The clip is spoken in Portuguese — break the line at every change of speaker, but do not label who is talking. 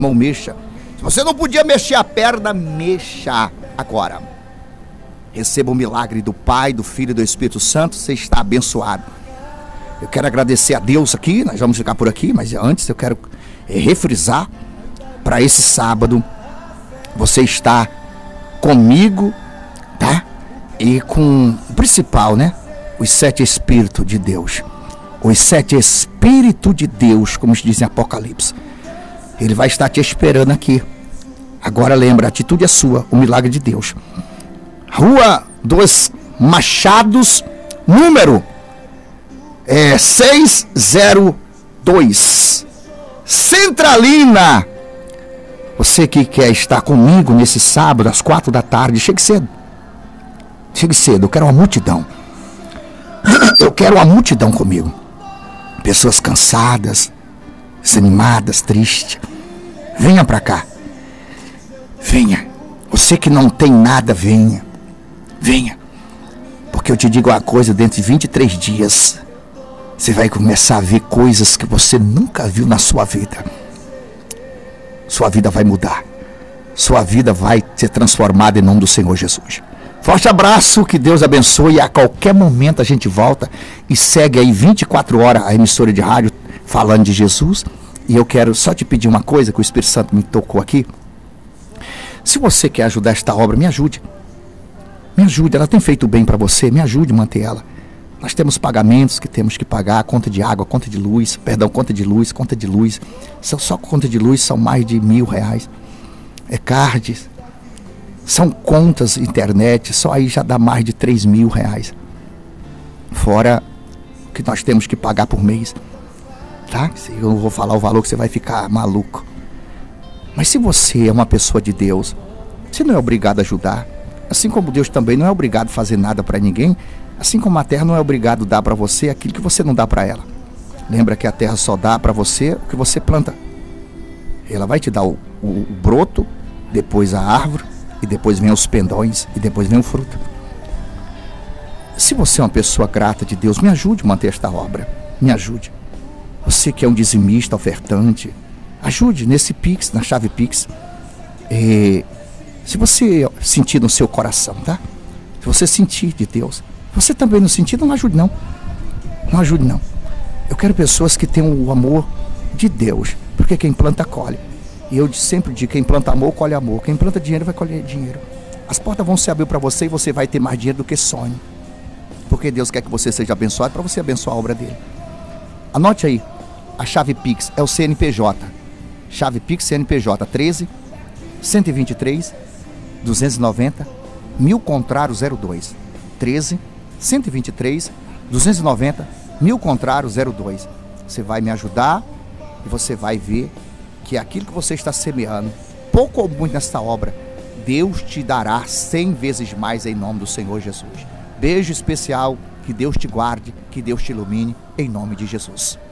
Não mexa. Se você não podia mexer a perna, mexa agora. Receba o milagre do Pai, do Filho e do Espírito Santo. Você está abençoado. Eu quero agradecer a Deus aqui. Nós vamos ficar por aqui, mas antes eu quero refrisar. Para esse sábado, você está comigo, tá? E com o principal, né? Os 7 Espíritos de Deus. Os 7 Espíritos de Deus, como se diz em Apocalipse. Ele vai estar te esperando aqui. Agora lembra, a atitude é sua, o milagre de Deus. Rua dos Machados, número 602. Centralina. Você que quer estar comigo nesse sábado, às 4 da tarde, chegue cedo. Chegue cedo, eu quero uma multidão. Eu quero uma multidão comigo. Pessoas cansadas, desanimadas, tristes. Venha pra cá. Venha. Você que não tem nada, venha. Venha. Porque eu te digo uma coisa, dentro de 23 dias, você vai começar a ver coisas que você nunca viu na sua vida. Sua vida vai mudar. Sua vida vai ser transformada em nome do Senhor Jesus. Forte abraço, que Deus abençoe. A qualquer momento a gente volta e segue aí 24 horas a emissora de rádio falando de Jesus. E eu quero só te pedir uma coisa que o Espírito Santo me tocou aqui. Se você quer ajudar esta obra, me ajude. Me ajude, ela tem feito bem para você, me ajude a manter ela. Nós temos pagamentos que temos que pagar, conta de água, conta de luz, conta de luz. Só conta de luz são mais de R$1.000. É cards, são contas internet, só aí já dá mais de R$3.000. Fora o que nós temos que pagar por mês. Tá? Eu não vou falar o valor que você vai ficar maluco. Mas se você é uma pessoa de Deus, você não é obrigado a ajudar. Assim como Deus também não é obrigado a fazer nada para ninguém. Assim como a terra não é obrigado a dar para você aquilo que você não dá para ela. Lembra que a terra só dá para você o que você planta. Ela vai te dar o broto, depois a árvore, e depois vem os pendões, e depois vem o fruto. Se você é uma pessoa grata de Deus, me ajude a manter esta obra. Me ajude. Você que é um dizimista, ofertante, ajude nesse Pix, na chave Pix. Se você sentir no seu coração, tá? Se você sentir de Deus, você também não sentir, não ajude não. Não ajude não. Eu quero pessoas que tenham o amor de Deus, porque quem planta colhe. E eu sempre digo, quem planta amor, colhe amor. Quem planta dinheiro, vai colher dinheiro. As portas vão se abrir para você e você vai ter mais dinheiro do que sonho. Porque Deus quer que você seja abençoado para você abençoar a obra dele. Anote aí, a chave Pix é o CNPJ. Chave Pix CNPJ 13 123 290 1000 contrário 02. 13 123 290 1000 contrário 02. Você vai me ajudar e você vai ver que aquilo que você está semeando, pouco ou muito nesta obra, Deus te dará 100 vezes mais em nome do Senhor Jesus. Beijo especial, que Deus te guarde, que Deus te ilumine, em nome de Jesus.